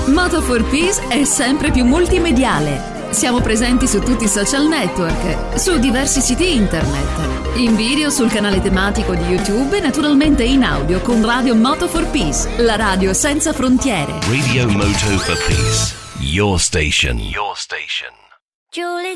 Moto for Peace è sempre più multimediale. Siamo presenti su tutti i social network, su diversi siti internet, in video sul canale tematico di YouTube e naturalmente in audio con Radio Moto for Peace, la radio senza frontiere. Radio Moto for Peace, your station. Your station. Julie